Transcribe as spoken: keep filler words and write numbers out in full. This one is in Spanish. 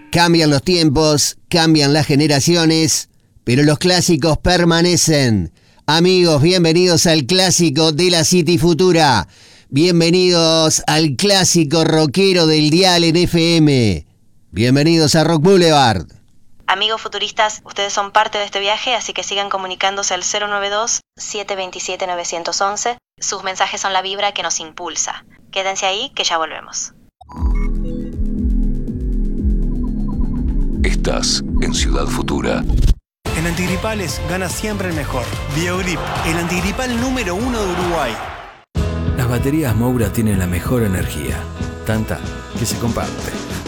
Cambian los tiempos, cambian las generaciones, pero los clásicos permanecen. Amigos, bienvenidos al clásico de la City Futura. Bienvenidos al clásico rockero del dial en F M. Bienvenidos a Rock Boulevard. Amigos futuristas, ustedes son parte de este viaje, así que sigan comunicándose al cero nueve dos, siete dos siete, nueve uno uno. Sus mensajes son la vibra que nos impulsa. Quédense ahí, que ya volvemos. Estás en Ciudad Futura. En antigripales gana siempre el mejor. Biogrip, el antigripal número uno de Uruguay. Las baterías Moura tienen la mejor energía, tanta que se comparte.